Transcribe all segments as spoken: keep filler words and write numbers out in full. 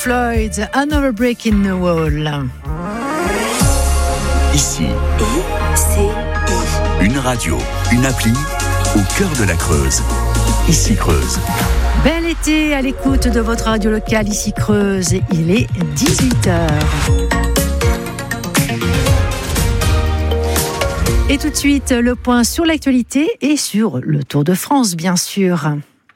Floyd, Another Break in the Wall. Ici, I C I. Une radio, une appli au cœur de la Creuse. Ici Creuse. Bel été à l'écoute de votre radio locale, ici Creuse. Il est dix-huit heures. Et tout de suite, le point sur l'actualité et sur le Tour de France, bien sûr.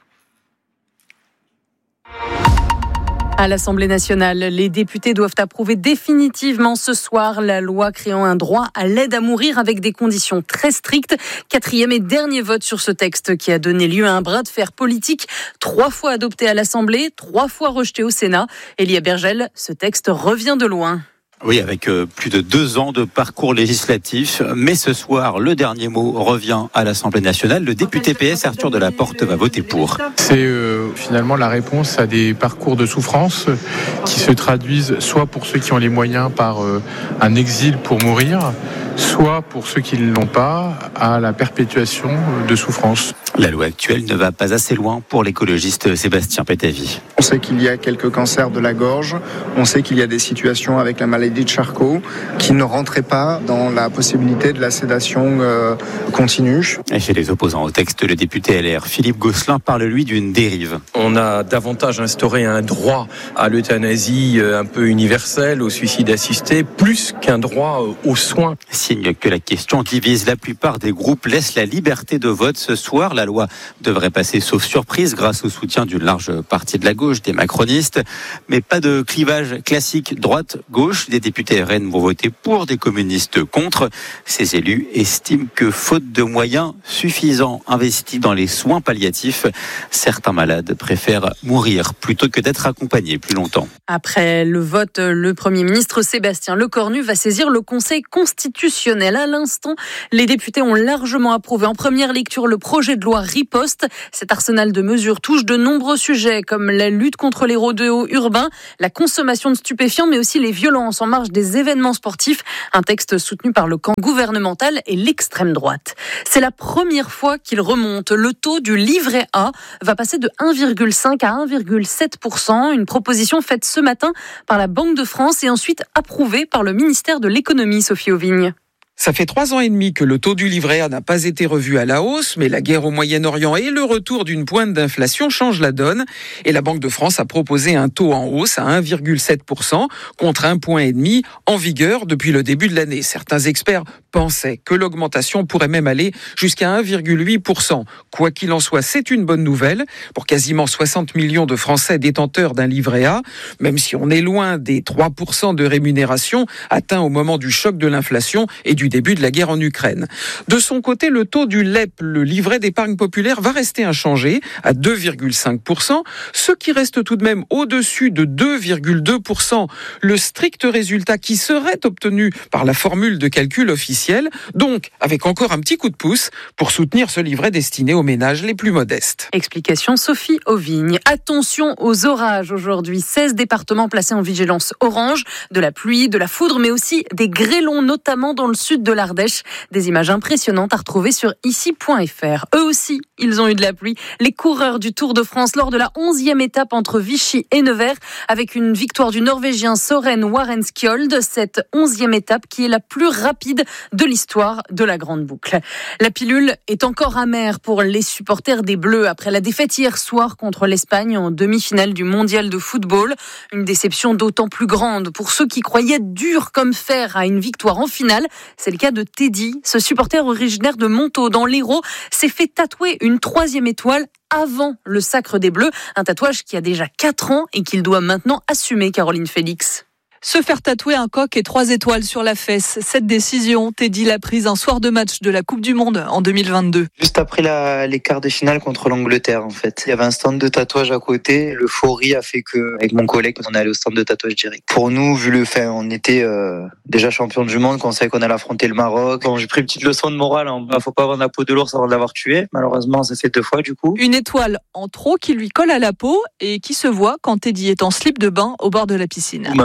À l'Assemblée nationale, les députés doivent approuver définitivement ce soir la loi créant un droit à l'aide à mourir avec des conditions très strictes. Quatrième et dernier vote sur ce texte qui a donné lieu à un bras de fer politique. Trois fois adopté à l'Assemblée, trois fois rejeté au Sénat. Elia Bergel, ce texte revient de loin. Oui, avec euh, plus de deux ans de parcours législatif. Mais ce soir, le dernier mot revient à l'Assemblée nationale. Le député P S Arthur Delaporte va voter pour. C'est euh, finalement la réponse à des parcours de souffrance qui se traduisent soit pour ceux qui ont les moyens par euh, un exil pour mourir, soit pour ceux qui ne l'ont pas, à la perpétuation de souffrance. La loi actuelle ne va pas assez loin pour l'écologiste Sébastien Pétavy. On sait qu'il y a quelques cancers de la gorge, on sait qu'il y a des situations avec la maladie de Charcot qui ne rentraient pas dans la possibilité de la sédation euh, continue. Et chez les opposants au texte, le député L R Philippe Gosselin parle lui d'une dérive. On a davantage instauré un droit à l'euthanasie un peu universel, au suicide assisté, plus qu'un droit aux soins. Signe que la question divise. La plupart des groupes laissent la liberté de vote ce soir. La loi devrait passer sauf surprise grâce au soutien d'une large partie de la gauche, des macronistes. Mais pas de clivage classique droite-gauche. Des députés R N vont voter pour, des communistes contre. Ces élus estiment que faute de moyens suffisants investis dans les soins palliatifs, certains malades préfèrent mourir plutôt que d'être accompagnés plus longtemps. Après le vote, le Premier ministre Sébastien Lecornu va saisir le Conseil constitutionnel. À l'instant, les députés ont largement approuvé en première lecture le projet de loi Riposte. Cet arsenal de mesures touche de nombreux sujets comme la lutte contre les rodéos urbains, la consommation de stupéfiants, mais aussi les violences en marge des événements sportifs. Un texte soutenu par le camp gouvernemental et l'extrême droite. C'est la première fois qu'il remonte. Le taux du livret A va passer de un virgule cinq à un virgule sept pour cent. Une proposition faite ce matin par la Banque de France et ensuite approuvée par le ministère de l'économie, Sophie Auvigne. Ça fait trois ans et demi que le taux du livret A n'a pas été revu à la hausse, mais la guerre au Moyen-Orient et le retour d'une pointe d'inflation changent la donne. Et la Banque de France a proposé un taux en hausse à un virgule sept pour cent contre un virgule cinq pour cent en vigueur depuis le début de l'année. Certains experts pensaient que l'augmentation pourrait même aller jusqu'à un virgule huit pour cent. Quoi qu'il en soit, c'est une bonne nouvelle pour quasiment soixante millions de Français détenteurs d'un livret A, même si on est loin des trois pour cent de rémunération atteints au moment du choc de l'inflation et du début de la guerre en Ukraine. De son côté, le taux du L E P, le livret d'épargne populaire, va rester inchangé à deux virgule cinq pour cent, ce qui reste tout de même au-dessus de deux virgule deux pour cent, le strict résultat qui serait obtenu par la formule de calcul officielle, donc avec encore un petit coup de pouce pour soutenir ce livret destiné aux ménages les plus modestes. Explication Sophie Auvigne. Attention aux orages aujourd'hui. seize départements placés en vigilance orange, de la pluie, de la foudre, mais aussi des grêlons, notamment dans le sud de l'Ardèche. Des images impressionnantes à retrouver sur ici point f r. Eux aussi, ils ont eu de la pluie. Les coureurs du Tour de France lors de la onzième étape entre Vichy et Nevers, avec une victoire du Norvégien Søren Warenskjold. Cette onzième étape qui est la plus rapide de l'histoire de la Grande Boucle. La pilule est encore amère pour les supporters des Bleus après la défaite hier soir contre l'Espagne en demi-finale du Mondial de football. Une déception d'autant plus grande pour ceux qui croyaient dur comme fer à une victoire en finale. C'est le cas de Teddy. Ce supporter originaire de Montaut dans l'Hérault s'est fait tatouer une troisième étoile avant le sacre des Bleus. Un tatouage qui a déjà quatre ans et qu'il doit maintenant assumer, Caroline Félix. Se faire tatouer un coq et trois étoiles sur la fesse. Cette décision, Teddy l'a prise un soir de match de la Coupe du Monde en deux mille vingt-deux. Juste après la, les quarts de finale contre l'Angleterre, en fait. Il y avait un stand de tatouage à côté. L'euphorie a fait que, avec mon collègue, on est allé au stand de tatouage direct. Pour nous, vu le fait, on était euh, déjà champion du monde, qu'on savait qu'on allait affronter le Maroc. Bon, j'ai pris une petite leçon de morale. Hein. Bah, faut pas avoir la peau de l'ours avant de l'avoir tué. Malheureusement, ça fait deux fois, du coup. Une étoile en trop qui lui colle à la peau et qui se voit quand Teddy est en slip de bain au bord de la piscine. Ma famille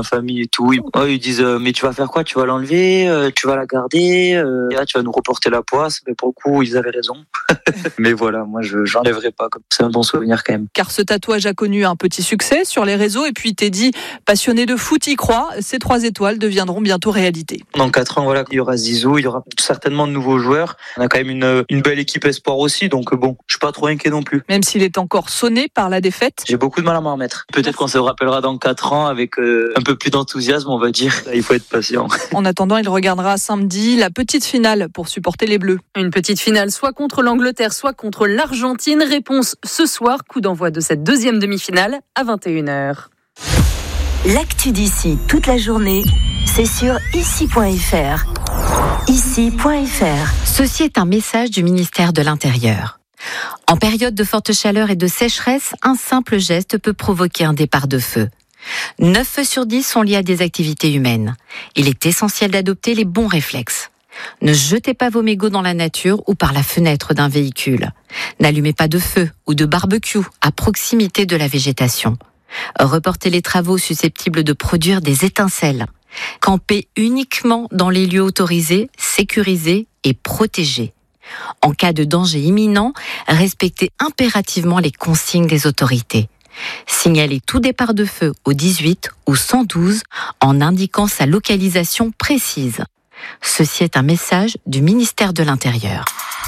et tout. Ils, ouais, ils disent euh, mais tu vas faire quoi? Tu vas l'enlever, euh, tu vas la garder, euh, et là tu vas nous reporter la poisse. Mais pour le coup, ils avaient raison. Mais voilà, moi je j'enlèverai pas. Comme c'est un bon souvenir quand même. Car ce tatouage a connu un petit succès sur les réseaux. Et puis Teddy, passionné de foot, y croit. Ces trois étoiles deviendront bientôt réalité. Dans quatre ans, voilà, il y aura Zizou, il y aura certainement de nouveaux joueurs. On a quand même une, une belle équipe espoir aussi, donc bon, je suis pas trop inquiet non plus. Même s'il est encore sonné par la défaite. J'ai beaucoup de mal à m'en remettre. Peut-être qu'on se rappellera dans quatre ans avec euh, un peu plus d'enthousiasme, on va dire. Il faut être patient. En attendant, il regardera samedi la petite finale pour supporter les Bleus. Une petite finale soit contre l'Angleterre, soit contre l'Argentine. Réponse ce soir, coup d'envoi de cette deuxième demi-finale à vingt et une heures. L'actu d'ici toute la journée, c'est sur ici point f r. ici point f r. Ceci est un message du ministère de l'Intérieur. En période de forte chaleur et de sécheresse, un simple geste peut provoquer un départ de feu. neuf feux sur dix sont liés à des activités humaines. Il est essentiel d'adopter les bons réflexes. Ne jetez pas vos mégots dans la nature ou par la fenêtre d'un véhicule. N'allumez pas de feu ou de barbecue à proximité de la végétation. Reportez les travaux susceptibles de produire des étincelles. Campez uniquement dans les lieux autorisés, sécurisés et protégés. En cas de danger imminent, respectez impérativement les consignes des autorités. Signalez tout départ de feu au dix-huit ou cent douze en indiquant sa localisation précise. Ceci est un message du ministère de l'Intérieur.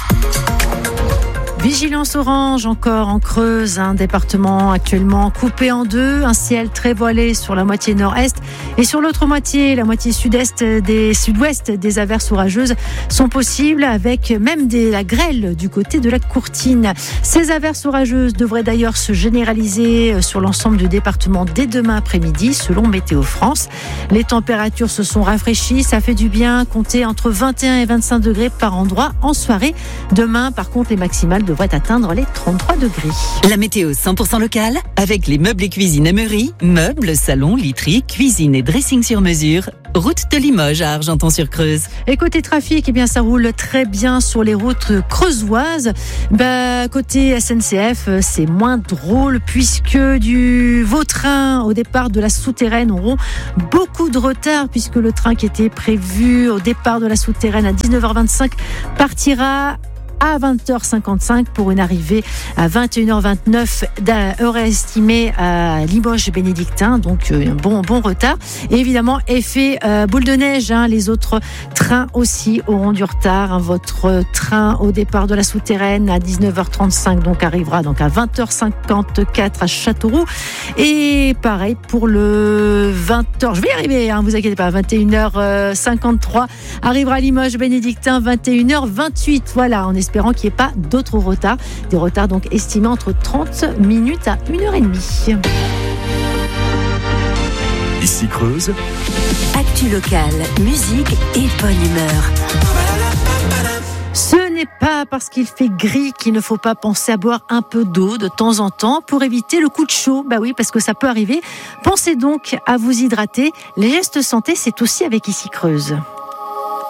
Vigilance orange encore en Creuse, un département actuellement coupé en deux, un ciel très voilé sur la moitié nord-est et sur l'autre moitié, la moitié sud-est des sud-ouest, des averses orageuses sont possibles avec même des, la grêle du côté de la Courtine. Ces averses orageuses devraient d'ailleurs se généraliser sur l'ensemble du département dès demain après-midi selon Météo France. Les températures se sont rafraîchies, ça fait du bien, comptez entre vingt et un et vingt-cinq degrés par endroit en soirée. Demain, par contre, les maximales devraient atteindre les trente-trois degrés. La météo cent pour cent locale avec les meubles et cuisine Emery, meubles, salons, literie, cuisine et dressing sur mesure. Route de Limoges à Argenton-sur-Creuse. Et côté trafic, eh bien, ça roule très bien sur les routes creusoises. Bah, côté S N C F, c'est moins drôle puisque du Vautrin au départ de la souterraine auront beaucoup de retard puisque le train qui était prévu au départ de la souterraine à dix-neuf heures vingt-cinq partira à vingt heures cinquante-cinq pour une arrivée à vingt et une heures vingt-neuf heure estimée à Limoges bénédictin, donc un bon, bon retard. Et évidemment, effet euh, boule de neige, hein, les autres trains aussi auront du retard. Hein. Votre train au départ de la souterraine à dix-neuf heures trente-cinq donc arrivera donc à vingt heures cinquante-quatre à Châteauroux. Et pareil pour le vingt heures, je vais y arriver, hein, vous inquiétez pas, vingt et une heures cinquante-trois arrivera à Limoges bénédictin, vingt et une heures vingt-huit. Voilà, on est espérant qu'il n'y ait pas d'autres retards. Des retards donc estimés entre trente minutes à une heure trente. Ici Creuse. Actu locale, musique et bonne humeur. Ce n'est pas parce qu'il fait gris qu'il ne faut pas penser à boire un peu d'eau de temps en temps pour éviter le coup de chaud. Bah oui, parce que ça peut arriver. Pensez donc à vous hydrater. Les gestes santé, c'est aussi avec Ici Creuse.